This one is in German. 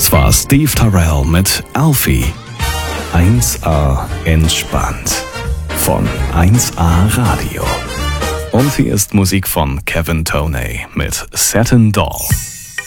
Das war Steve Tyrell mit Alfie. 1A entspannt. Von 1A Radio. Und hier ist Musik von Kevin Toney mit Satin Doll.